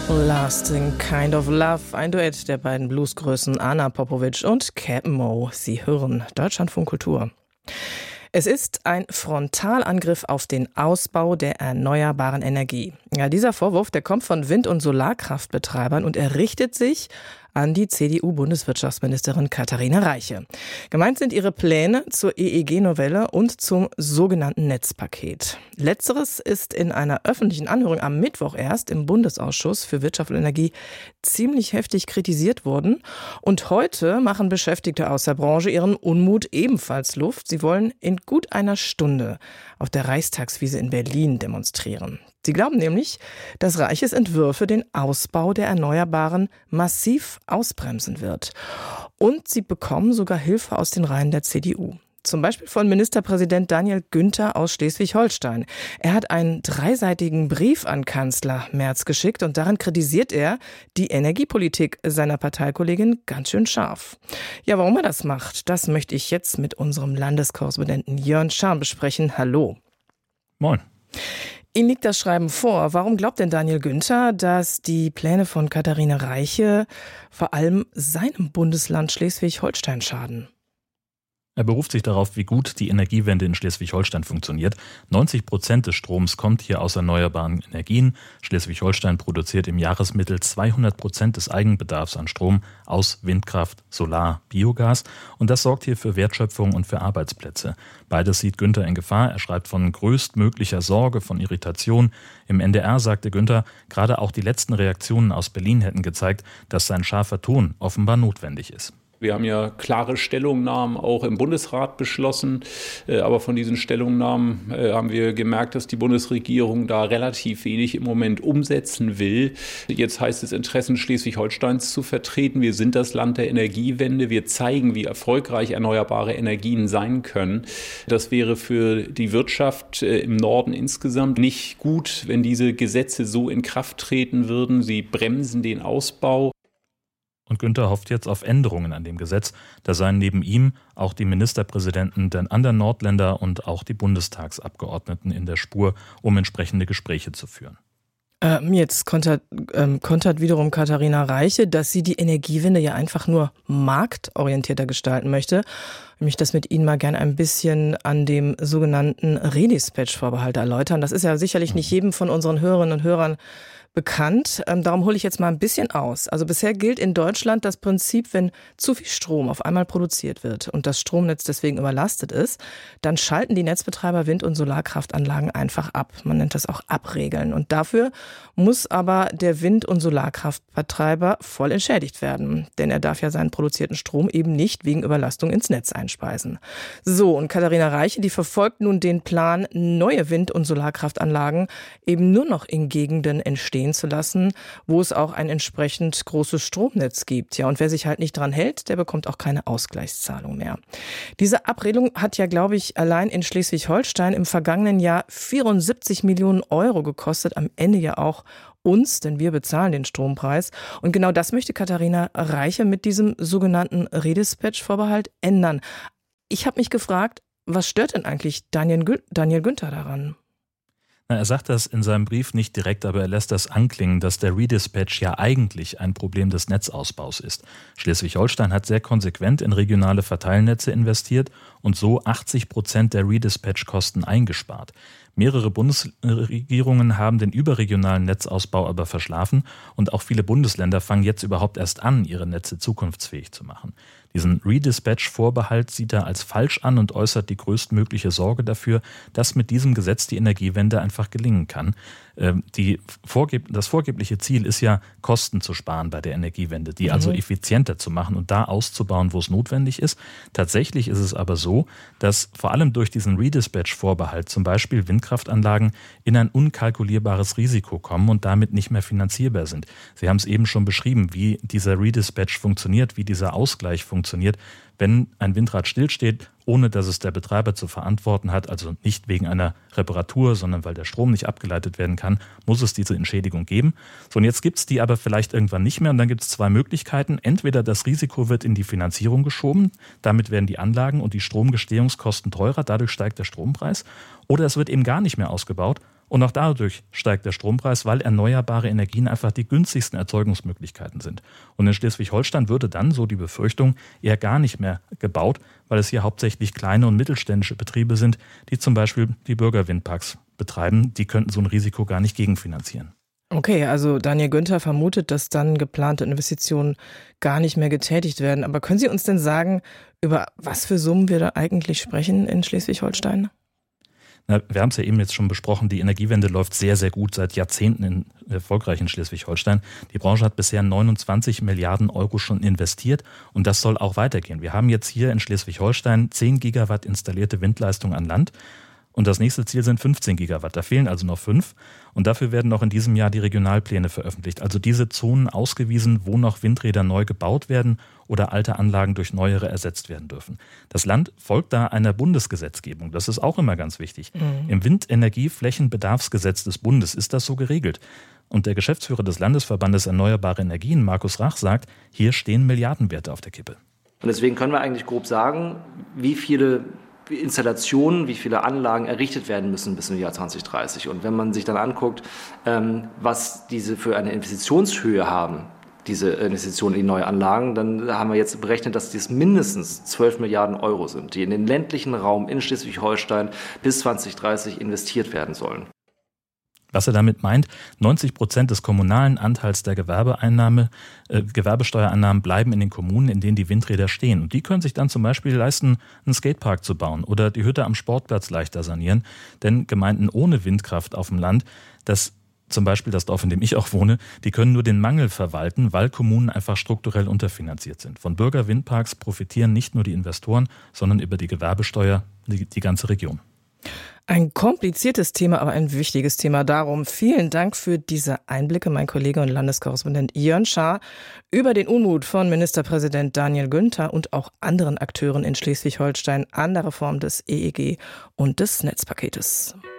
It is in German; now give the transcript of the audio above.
Lasting Kind of Love, ein Duett der beiden Bluesgrößen Anna Popovic und Cap'n Mo. Sie hören Deutschlandfunk Kultur. Es ist ein Frontalangriff auf den Ausbau der erneuerbaren Energie. Ja, dieser Vorwurf, der kommt von Wind- und Solarkraftbetreibern und er richtet sich an die CDU-Bundeswirtschaftsministerin Katharina Reiche. Gemeint sind ihre Pläne zur EEG-Novelle und zum sogenannten Netzpaket. Letzteres ist in einer öffentlichen Anhörung am Mittwoch erst im Bundesausschuss für Wirtschaft und Energie ziemlich heftig kritisiert worden. Und heute machen Beschäftigte aus der Branche ihren Unmut ebenfalls Luft. Sie wollen in gut einer Stunde auf der Reichstagswiese in Berlin demonstrieren. Sie glauben nämlich, dass Reiches Entwürfe den Ausbau der Erneuerbaren massiv ausbremsen wird. Und sie bekommen sogar Hilfe aus den Reihen der CDU. Zum Beispiel von Ministerpräsident Daniel Günther aus Schleswig-Holstein. Er hat einen dreiseitigen Brief an Kanzler Merz geschickt und darin kritisiert er die Energiepolitik seiner Parteikollegin ganz schön scharf. Ja, warum er das macht, das möchte ich jetzt mit unserem Landeskorrespondenten Jörn Schaar besprechen. Hallo. Moin. Ihnen liegt das Schreiben vor. Warum glaubt denn Daniel Günther, dass die Pläne von Katharina Reiche vor allem seinem Bundesland Schleswig-Holstein schaden? Er beruft sich darauf, wie gut die Energiewende in Schleswig-Holstein funktioniert. 90% des Stroms kommt hier aus erneuerbaren Energien. Schleswig-Holstein produziert im Jahresmittel 200% des Eigenbedarfs an Strom aus Windkraft, Solar, Biogas. Und das sorgt hier für Wertschöpfung und für Arbeitsplätze. Beides sieht Günther in Gefahr. Er schreibt von größtmöglicher Sorge, von Irritation. Im NDR sagte Günther, gerade auch die letzten Reaktionen aus Berlin hätten gezeigt, dass sein scharfer Ton offenbar notwendig ist. Wir haben ja klare Stellungnahmen auch im Bundesrat beschlossen, aber von diesen Stellungnahmen haben wir gemerkt, dass die Bundesregierung da relativ wenig im Moment umsetzen will. Jetzt heißt es, Interessen Schleswig-Holsteins zu vertreten. Wir sind das Land der Energiewende. Wir zeigen, wie erfolgreich erneuerbare Energien sein können. Das wäre für die Wirtschaft im Norden insgesamt nicht gut, wenn diese Gesetze so in Kraft treten würden. Sie bremsen den Ausbau. Und Günther hofft jetzt auf Änderungen an dem Gesetz. Da seien neben ihm auch die Ministerpräsidenten der anderen Nordländer und auch die Bundestagsabgeordneten in der Spur, um entsprechende Gespräche zu führen. Jetzt kontert wiederum Katharina Reiche, dass sie die Energiewende ja einfach nur marktorientierter gestalten möchte. Ich möchte das mit Ihnen mal gerne ein bisschen an dem sogenannten Redispatch-Vorbehalt erläutern. Das ist ja sicherlich nicht jedem von unseren Hörerinnen und Hörern bekannt. Darum hole ich jetzt mal ein bisschen aus. Also bisher gilt in Deutschland das Prinzip, wenn zu viel Strom auf einmal produziert wird und das Stromnetz deswegen überlastet ist, dann schalten die Netzbetreiber Wind- und Solarkraftanlagen einfach ab. Man nennt das auch abregeln. Und dafür muss aber der Wind- und Solarkraftbetreiber voll entschädigt werden. Denn er darf ja seinen produzierten Strom eben nicht wegen Überlastung ins Netz einspeisen. So, und Katharina Reiche, die verfolgt nun den Plan, neue Wind- und Solarkraftanlagen eben nur noch in Gegenden entstehen zu lassen, wo es auch ein entsprechend großes Stromnetz gibt. Ja, und wer sich halt nicht dran hält, der bekommt auch keine Ausgleichszahlung mehr. Diese Abregelung hat ja, glaube ich, allein in Schleswig-Holstein im vergangenen Jahr 74 Millionen Euro gekostet. Am Ende ja auch uns, denn wir bezahlen den Strompreis. Und genau das möchte Katharina Reiche mit diesem sogenannten Redispatch-Vorbehalt ändern. Ich habe mich gefragt, was stört denn eigentlich Daniel Günther daran? Er sagt das in seinem Brief nicht direkt, aber er lässt das anklingen, dass der Redispatch ja eigentlich ein Problem des Netzausbaus ist. Schleswig-Holstein hat sehr konsequent in regionale Verteilnetze investiert und so 80% der Redispatch-Kosten eingespart. Mehrere Bundesregierungen haben den überregionalen Netzausbau aber verschlafen und auch viele Bundesländer fangen jetzt überhaupt erst an, ihre Netze zukunftsfähig zu machen. Diesen Redispatch-Vorbehalt sieht er als falsch an und äußert die größtmögliche Sorge dafür, dass mit diesem Gesetz die Energiewende einfach gelingen kann. Das vorgebliche Ziel ist ja, Kosten zu sparen bei der Energiewende, die also effizienter zu machen und da auszubauen, wo es notwendig ist. Tatsächlich ist es aber so, dass vor allem durch diesen Redispatch-Vorbehalt zum Beispiel Windkraftanlagen in ein unkalkulierbares Risiko kommen und damit nicht mehr finanzierbar sind. Sie haben es eben schon beschrieben, wie dieser Redispatch funktioniert, wie dieser Ausgleich funktioniert. Wenn ein Windrad stillsteht, ohne dass es der Betreiber zu verantworten hat, also nicht wegen einer Reparatur, sondern weil der Strom nicht abgeleitet werden kann, muss es diese Entschädigung geben. So, und jetzt gibt es die aber vielleicht irgendwann nicht mehr und dann gibt es zwei Möglichkeiten. Entweder das Risiko wird in die Finanzierung geschoben, damit werden die Anlagen und die Stromgestehungskosten teurer, dadurch steigt der Strompreis, oder es wird eben gar nicht mehr ausgebaut Und auch dadurch steigt der Strompreis, weil erneuerbare Energien einfach die günstigsten Erzeugungsmöglichkeiten sind. Und in Schleswig-Holstein würde dann, so die Befürchtung, eher gar nicht mehr gebaut, weil es hier hauptsächlich kleine und mittelständische Betriebe sind, die zum Beispiel die Bürgerwindparks betreiben. Die könnten so ein Risiko gar nicht gegenfinanzieren. Okay, also Daniel Günther vermutet, dass dann geplante Investitionen gar nicht mehr getätigt werden. Aber können Sie uns denn sagen, über was für Summen wir da eigentlich sprechen in Schleswig-Holstein? Wir haben es ja eben jetzt schon besprochen, die Energiewende läuft sehr, sehr gut, seit Jahrzehnten erfolgreich in Schleswig-Holstein. Die Branche hat bisher 29 Milliarden Euro schon investiert und das soll auch weitergehen. Wir haben jetzt hier in Schleswig-Holstein 10 Gigawatt installierte Windleistung an Land. Und das nächste Ziel sind 15 Gigawatt. Da fehlen also noch 5. Und dafür werden noch in diesem Jahr die Regionalpläne veröffentlicht. Also diese Zonen ausgewiesen, wo noch Windräder neu gebaut werden oder alte Anlagen durch neuere ersetzt werden dürfen. Das Land folgt da einer Bundesgesetzgebung. Das ist auch immer ganz wichtig. Im Windenergieflächenbedarfsgesetz des Bundes ist das so geregelt. Und der Geschäftsführer des Landesverbandes Erneuerbare Energien, Markus Rach, sagt, hier stehen Milliardenwerte auf der Kippe. Und deswegen können wir eigentlich grob sagen, wie viele Installationen, wie viele Anlagen errichtet werden müssen bis zum Jahr 2030. Und wenn man sich dann anguckt, was diese für eine Investitionshöhe haben, diese Investitionen in neue Anlagen, dann haben wir jetzt berechnet, dass dies mindestens 12 Milliarden Euro sind, die in den ländlichen Raum in Schleswig-Holstein bis 2030 investiert werden sollen. Was er damit meint, 90% des kommunalen Anteils der Gewerbesteuereinnahmen bleiben in den Kommunen, in denen die Windräder stehen. Und die können sich dann zum Beispiel leisten, einen Skatepark zu bauen oder die Hütte am Sportplatz leichter sanieren. Denn Gemeinden ohne Windkraft auf dem Land, zum Beispiel das Dorf, in dem ich auch wohne, die können nur den Mangel verwalten, weil Kommunen einfach strukturell unterfinanziert sind. Von Bürgerwindparks profitieren nicht nur die Investoren, sondern über die Gewerbesteuer die ganze Region. Ein kompliziertes Thema, aber ein wichtiges Thema. Darum vielen Dank für diese Einblicke, mein Kollege und Landeskorrespondent Jörn Schaar, über den Unmut von Ministerpräsident Daniel Günther und auch anderen Akteuren in Schleswig-Holstein an der Reform des EEG und des Netzpaketes.